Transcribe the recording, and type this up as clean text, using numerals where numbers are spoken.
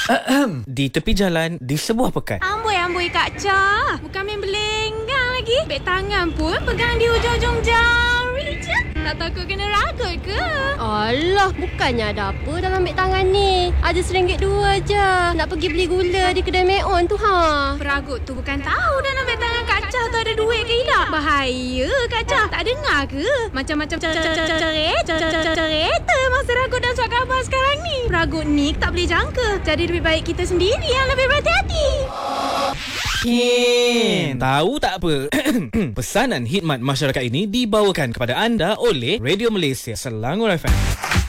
Di tepi jalan di sebuah pekan. Amboi Kak Cha. Bukan main belenggang lagi. Beg tangan pun pegang di ujung-ujung jari je. Tak takut kena ragut ke? Alah, bukannya ada apa dalam beg tangan ni. Ada RM1.2 je. Nak pergi beli gula di kedai Meon tu ha. Peragut tu bukan tahu dalam beg tangan Kak Cha tu ada duit ke tidak. Bahaya Kak Cha. Tak dengar ke? Macam-macam cerita masa ragut dan surat khabar sekarang ni. Peragut ni tak boleh jangka. Jadi lebih baik kita sendiri yang lebih berhati-hati. Tahu tak apa? Pesanan khidmat masyarakat ini dibawakan kepada anda oleh Radio Malaysia Selangor FM.